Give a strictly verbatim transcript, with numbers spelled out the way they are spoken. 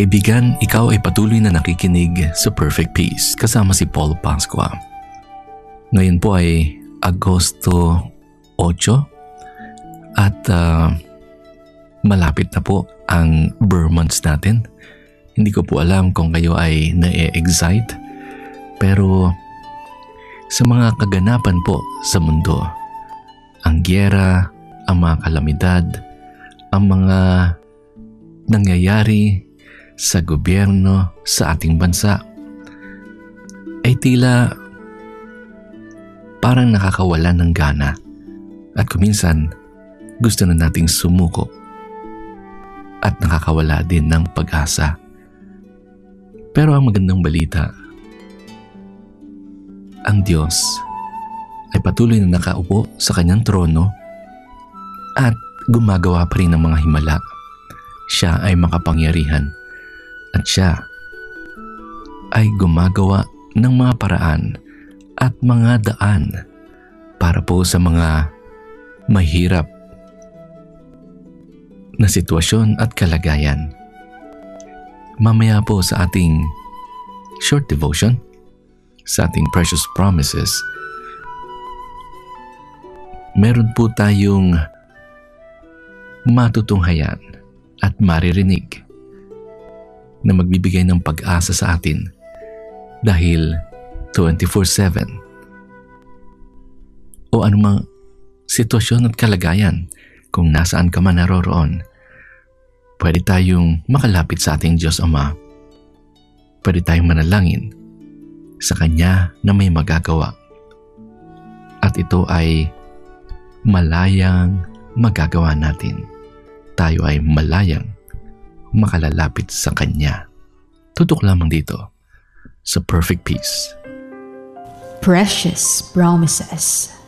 Kaibigan, ikaw ay patuloy na nakikinig sa Perfect Peace kasama si Paul Pascua. Ngayon po ay Agosto eight at uh, malapit na po ang Burr months natin. Hindi ko po alam kung kayo ay na-excite, pero sa mga kaganapan po sa mundo, ang gyera, ang mga kalamidad, ang mga nangyayari sa gobyerno sa ating bansa ay tila parang nakakawala ng gana at kuminsan gusto na nating sumuko at nakakawala din ng pag-asa. Pero ang magandang balita, ang Diyos ay patuloy na nakaupo sa kanyang trono at gumagawa pa rin ng mga himala. Siya ay makapangyarihan at siya ay gumagawa ng mga paraan at mga daan para po sa mga mahirap na sitwasyon at kalagayan. Mamaya po sa ating short devotion, sa ating precious promises, meron po tayong matutunghayan at maririnig na magbibigay ng pag-asa sa atin dahil twenty-four seven o anumang sitwasyon at kalagayan kung nasaan ka man naroroon, pwede tayong makalapit sa ating Diyos Ama. Pwede tayong manalangin sa Kanya na may magagawa. At ito ay malayang magagawa natin. Tayo ay malayang makalalapit sa Kanya. Tutok lamang dito sa Perfect Peace. Precious Promises.